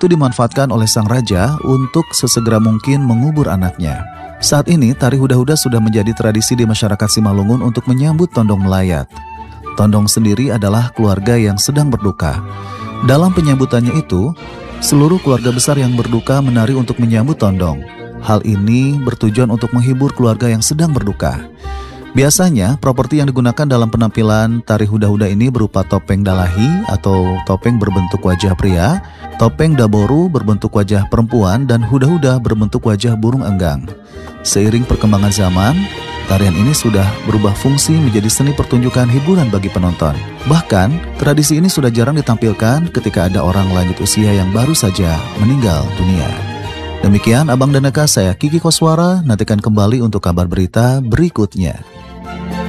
itu dimanfaatkan oleh sang raja untuk sesegera mungkin mengubur anaknya. Saat ini, tari huda-huda sudah menjadi tradisi di masyarakat Simalungun untuk menyambut tondong melayat. Tondong sendiri adalah keluarga yang sedang berduka. Dalam penyambutannya itu, seluruh keluarga besar yang berduka menari untuk menyambut tondong. Hal ini bertujuan untuk menghibur keluarga yang sedang berduka. Biasanya, properti yang digunakan dalam penampilan tari huda-huda ini berupa topeng dalahi atau topeng berbentuk wajah pria, topeng daboru berbentuk wajah perempuan, dan huda-huda berbentuk wajah burung enggang. Seiring perkembangan zaman, tarian ini sudah berubah fungsi menjadi seni pertunjukan hiburan bagi penonton. Bahkan, tradisi ini sudah jarang ditampilkan ketika ada orang lanjut usia yang baru saja meninggal dunia. Demikian Abang dan Eka, saya Kiki Koswara, nantikan kembali untuk kabar berita berikutnya.